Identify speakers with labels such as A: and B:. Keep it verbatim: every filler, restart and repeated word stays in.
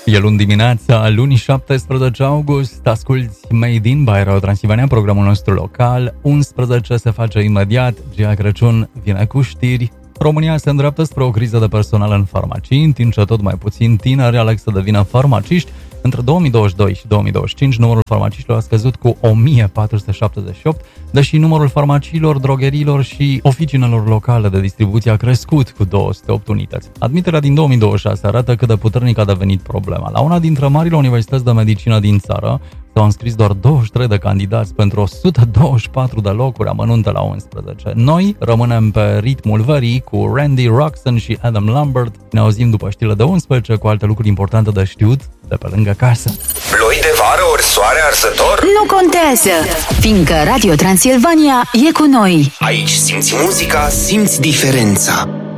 A: E luni dimineața, luni șaptesprezece august, asculți Made in by Radio Transilvania, programul nostru local. unsprezece se face imediat, Gia Crăciun vine cu știri. România se îndreaptă spre o criză de personal în farmacii, în timp ce tot mai puțin tineri aleg să devină farmaciști. Între două mii douăzeci și doi și două mii douăzeci și cinci, numărul farmaciștilor a scăzut cu o mie patru sute șaptezeci și opt, deși numărul farmaciilor, drogherilor și oficinelor locale de distribuție a crescut cu două sute opt unități. Admiterea din două mii douăzeci și șase arată cât de puternic a devenit problema. La una dintre marile universități de medicină din țară s-au înscris doar douăzeci și trei de candidați pentru o sută douăzeci și patru de locuri, amănunte la unsprezece. Noi rămânem pe ritmul verii cu Randy Roxon și Adam Lambert. Ne auzim după știrile de unsprezece cu alte lucruri importante de știut de pe lângă casă.
B: Ploi de vară ori soare arzător?
C: Nu contează, fiindcă Radio Transilvania e cu noi.
B: Aici simți muzica, simți diferența.